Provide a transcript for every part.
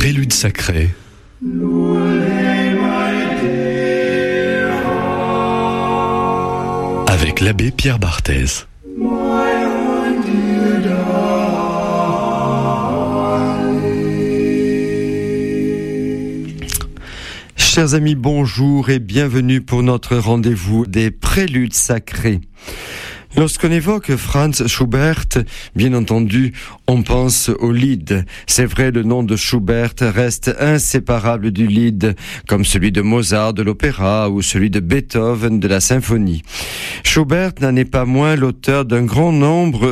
Prélude sacré. Avec l'abbé Pierre Barthez. Chers amis, bonjour et bienvenue pour notre rendez-vous des Préludes sacrés. Lorsqu'on évoque Franz Schubert, bien entendu, on pense au Lied. C'est vrai, le nom de Schubert reste inséparable du Lied, comme celui de Mozart de l'opéra ou celui de Beethoven de la symphonie. Schubert n'en est pas moins l'auteur d'un grand nombre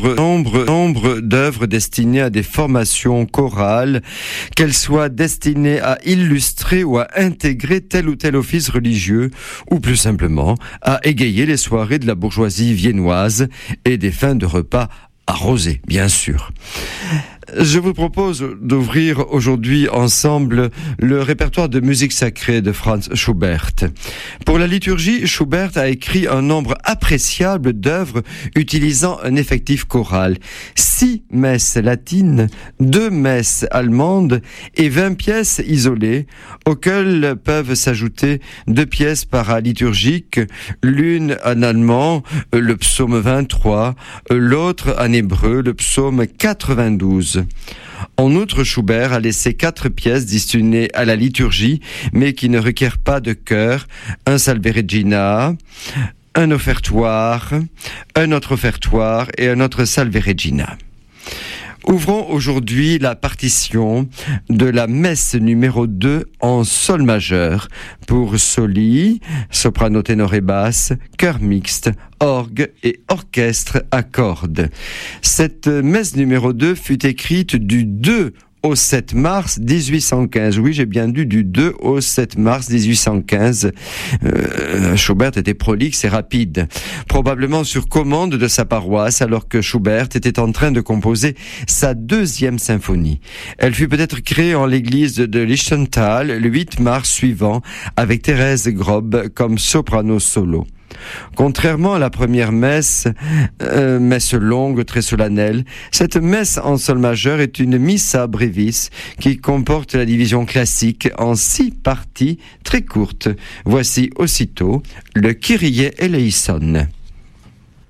d'œuvres destinées à des formations chorales, qu'elles soient destinées à illustrer ou à intégrer tel ou tel office religieux, ou plus simplement, à égayer les soirées de la bourgeoisie viennoise et des fins de repas arrosés, bien sûr. Je vous propose d'ouvrir aujourd'hui ensemble le répertoire de musique sacrée de Franz Schubert. Pour la liturgie, Schubert a écrit un nombre appréciable d'œuvres utilisant un effectif choral. 6 messes latines, 2 messes allemandes et 20 pièces isolées, auxquelles peuvent s'ajouter 2 pièces paraliturgiques, l'une en allemand, le psaume 23, l'autre en hébreu, le psaume 92. En outre, Schubert a laissé 4 pièces destinées à la liturgie, mais qui ne requièrent pas de chœur, un Salve Regina, un offertoire, un autre offertoire et un autre Salve Regina. Ouvrons aujourd'hui la partition de la messe numéro 2 en sol majeur pour soli, soprano, ténor et basse, chœur mixte, orgue et orchestre à cordes. Cette messe numéro 2 fut écrite du 2 au 7 mars 1815. Oui, j'ai bien dit du 2 au 7 mars 1815. Schubert était prolixe et rapide. Probablement sur commande de sa paroisse, alors que Schubert était en train de composer sa 2e symphonie. Elle fut peut-être créée en l'église de Lichtental le 8 mars suivant, avec Thérèse Grob comme soprano solo. Contrairement à la première messe, messe longue, très solennelle, cette messe en sol majeur est une missa brevis qui comporte la division classique en 6 parties très courtes. Voici aussitôt le Kyrie eleison.